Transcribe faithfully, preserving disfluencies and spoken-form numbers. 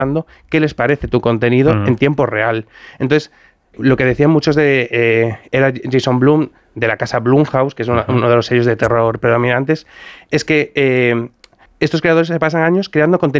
qué les parece tu contenido uh-huh. en tiempo real. Entonces, lo que decían muchos de eh, era Jason Blum, de la casa Blumhouse, que es una, uh-huh. uno de los sellos de terror predominantes, es que eh, estos creadores se pasan años creando contenido